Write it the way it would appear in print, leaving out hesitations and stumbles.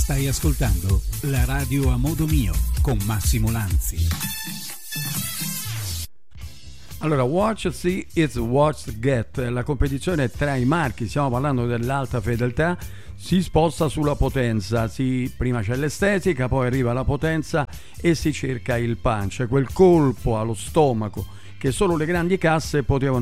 Stai ascoltando la radio a modo mio con Massimo Lanzi. Allora, Watch See It's Watch Get, la competizione tra i marchi, stiamo parlando dell'alta fedeltà, si sposta sulla potenza, prima c'è l'estetica, poi arriva la potenza e si cerca il punch, quel colpo allo stomaco che solo le grandi casse potevano